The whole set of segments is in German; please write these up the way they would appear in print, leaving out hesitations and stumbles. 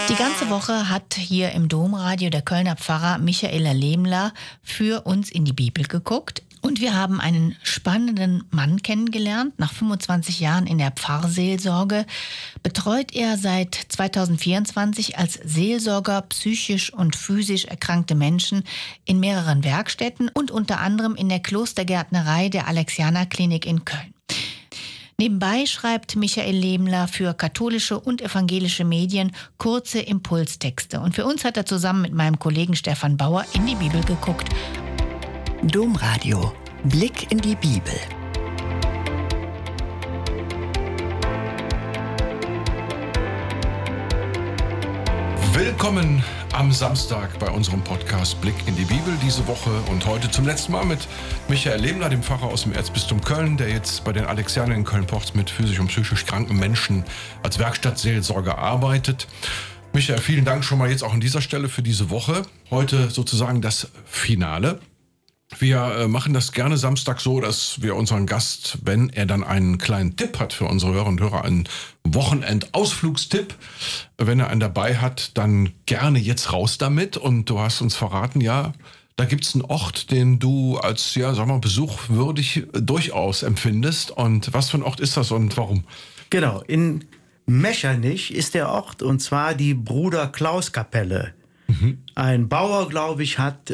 Die ganze Woche hat hier im Domradio der Kölner Pfarrer Michael Lehmler für uns in die Bibel geguckt. Und wir haben einen spannenden Mann kennengelernt. Nach 25 Jahren in der Pfarrseelsorge betreut er seit 2024 als Seelsorger psychisch und physisch erkrankte Menschen in mehreren Werkstätten und unter anderem in der Klostergärtnerei der Alexianerklinik in Köln. Nebenbei schreibt Michael Lehmler für katholische und evangelische Medien kurze Impulstexte. Und für uns hat er zusammen mit meinem Kollegen Stefan Bauer in die Bibel geguckt. Domradio. Blick in die Bibel. Willkommen am Samstag bei unserem Podcast Blick in die Bibel diese Woche und heute zum letzten Mal mit Michael Lehmler, dem Pfarrer aus dem Erzbistum Köln, der jetzt bei den Alexianern in Köln-Porz mit physisch und psychisch kranken Menschen als Werkstattseelsorger arbeitet. Michael, vielen Dank schon mal jetzt auch an dieser Stelle für diese Woche. Heute sozusagen das Finale. Wir machen das gerne Samstag so, dass wir unseren Gast, wenn er dann einen kleinen Tipp hat für unsere Hörer und Hörer, einen Wochenendausflugstipp, wenn er einen dabei hat, dann gerne jetzt raus damit. Und du hast uns verraten, ja, da gibt's einen Ort, den du als, ja, sag mal, besuchwürdig durchaus empfindest. Und was für ein Ort ist das und warum? Genau, in Mechernich ist der Ort, und zwar die Bruder-Klaus-Kapelle. Ein Bauer, glaube ich, hat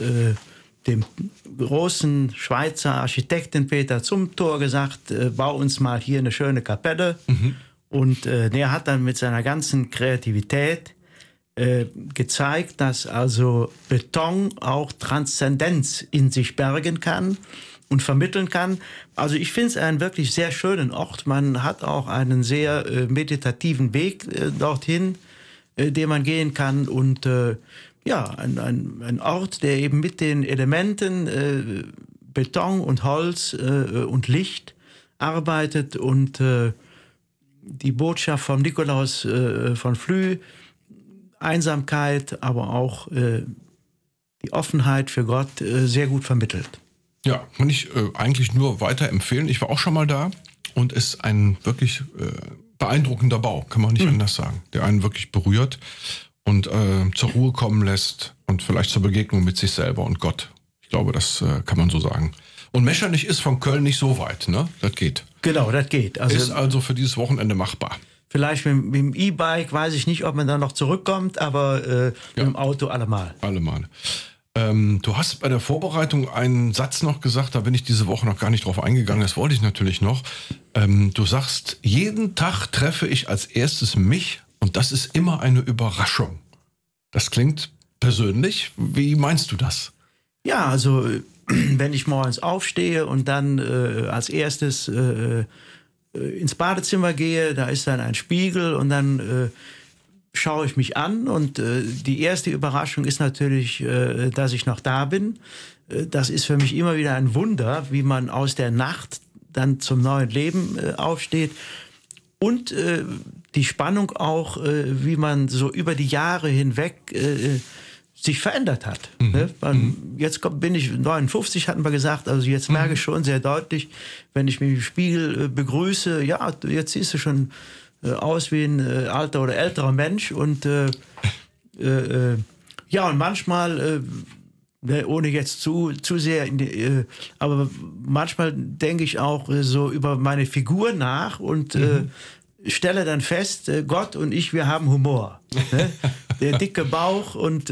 dem großen Schweizer Architekten Peter Zumthor gesagt, bau uns mal hier eine schöne Kapelle. Und der hat dann mit seiner ganzen Kreativität gezeigt, dass also Beton auch Transzendenz in sich bergen kann und vermitteln kann. Also ich finde es einen wirklich sehr schönen Ort. Man hat auch einen sehr meditativen Weg dorthin, den man gehen kann. Und ja, ein Ort, der eben mit den Elementen Beton und Holz und Licht arbeitet und die Botschaft vom Nikolaus von Flüh, Einsamkeit, aber auch die Offenheit für Gott sehr gut vermittelt. Ja, kann ich eigentlich nur weiterempfehlen. Ich war auch schon mal da und ist ein wirklich beeindruckender Bau, kann man nicht anders sagen, der einen wirklich berührt und zur Ruhe kommen lässt und vielleicht zur Begegnung mit sich selber und Gott. Ich glaube, das kann man so sagen. Und Mechernich ist von Köln nicht so weit, ne? Das geht. Genau, das geht. Also ist also für dieses Wochenende machbar. Vielleicht mit dem E-Bike, weiß ich nicht, ob man dann noch zurückkommt, aber mit dem Auto allemal. Allemal. Du hast bei der Vorbereitung einen Satz noch gesagt, da bin ich diese Woche noch gar nicht drauf eingegangen, das wollte ich natürlich noch. Du sagst, jeden Tag treffe ich als erstes mich und das ist immer eine Überraschung. Das klingt persönlich. Wie meinst du das? Ja, also wenn ich morgens aufstehe und dann als erstes ins Badezimmer gehe, da ist dann ein Spiegel und dann schaue ich mich an und die erste Überraschung ist natürlich, dass ich noch da bin. Das ist für mich immer wieder ein Wunder, wie man aus der Nacht dann zum neuen Leben aufsteht. Und die Spannung auch, wie man so über die Jahre hinweg sich verändert hat. Jetzt bin ich 59, hatten wir gesagt, also jetzt merke ich schon sehr deutlich, wenn ich mich im Spiegel begrüße, ja, jetzt siehst du schon aus wie ein alter oder älterer Mensch und ja, und manchmal, ohne jetzt zu sehr in die, aber manchmal denke ich auch so über meine Figur nach und stelle dann fest, Gott und ich, wir haben Humor. Ne? Der dicke Bauch und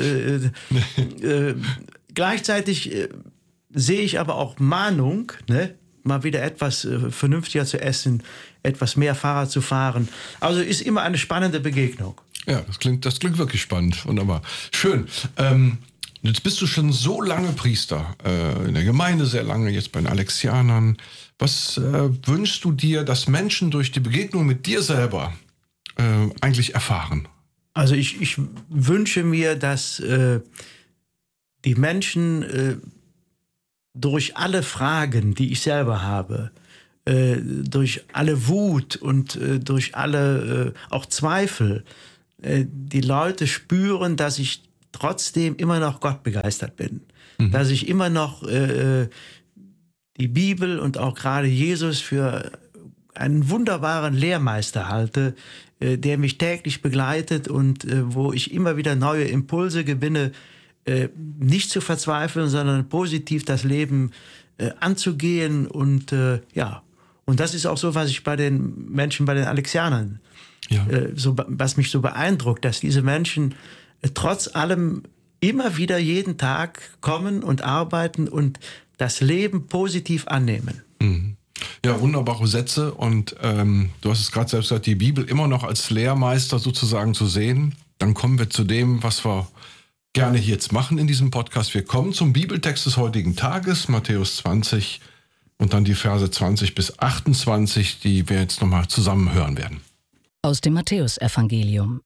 gleichzeitig sehe ich aber auch Mahnung, ne? Mal wieder etwas vernünftiger zu essen, etwas mehr Fahrrad zu fahren. Also ist immer eine spannende Begegnung. Ja, das klingt wirklich spannend. Wunderbar. Schön. Jetzt bist du schon so lange Priester in der Gemeinde, sehr lange jetzt bei den Alexianern. Was wünschst du dir, dass Menschen durch die Begegnung mit dir selber eigentlich erfahren? Also ich wünsche mir, dass die Menschen durch alle Fragen, die ich selber habe, durch alle Wut und durch alle auch Zweifel, die Leute spüren, dass ich trotzdem immer noch Gott begeistert bin. Dass ich immer noch die Bibel und auch gerade Jesus für einen wunderbaren Lehrmeister halte, der mich täglich begleitet und wo ich immer wieder neue Impulse gewinne, nicht zu verzweifeln, sondern positiv das Leben anzugehen. Und und das ist auch so, was ich bei den Menschen, bei den Alexianern, was mich so beeindruckt, dass diese Menschen trotz allem immer wieder jeden Tag kommen und arbeiten und das Leben positiv annehmen. Mhm. Ja, wunderbare Sätze. Und du hast es gerade selbst gesagt, die Bibel immer noch als Lehrmeister sozusagen zu sehen. Dann kommen wir zu dem, was wir gerne jetzt machen in diesem Podcast. Wir kommen zum Bibeltext des heutigen Tages, Matthäus 20 und dann die Verse 20 bis 28, die wir jetzt nochmal zusammen hören werden. Aus dem Matthäusevangelium.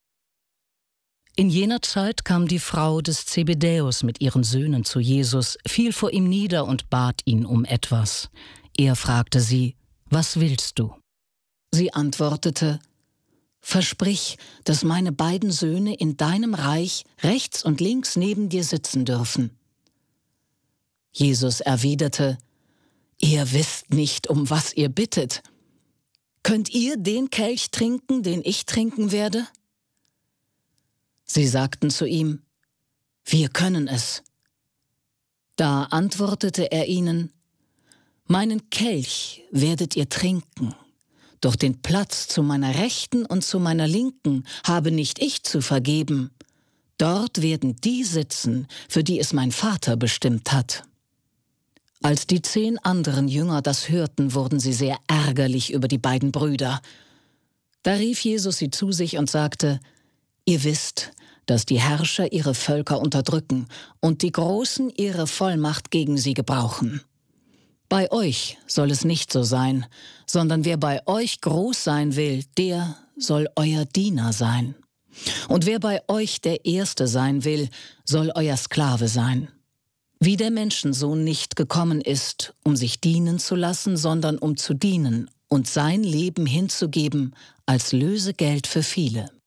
In jener Zeit kam die Frau des Zebedäus mit ihren Söhnen zu Jesus, fiel vor ihm nieder und bat ihn um etwas. Er fragte sie: Was willst du? Sie antwortete: Versprich, dass meine beiden Söhne in deinem Reich rechts und links neben dir sitzen dürfen. Jesus erwiderte: Ihr wisst nicht, um was ihr bittet. Könnt ihr den Kelch trinken, den ich trinken werde? Sie sagten zu ihm: Wir können es. Da antwortete er ihnen: Meinen Kelch werdet ihr trinken, doch den Platz zu meiner Rechten und zu meiner Linken habe nicht ich zu vergeben. Dort werden die sitzen, für die es mein Vater bestimmt hat. Als die 10 anderen Jünger das hörten, wurden sie sehr ärgerlich über die beiden Brüder. Da rief Jesus sie zu sich und sagte: Ihr wisst, dass die Herrscher ihre Völker unterdrücken und die Großen ihre Vollmacht gegen sie gebrauchen. Bei euch soll es nicht so sein, sondern wer bei euch groß sein will, der soll euer Diener sein. Und wer bei euch der Erste sein will, soll euer Sklave sein. Wie der Menschensohn nicht gekommen ist, um sich dienen zu lassen, sondern um zu dienen und sein Leben hinzugeben als Lösegeld für viele.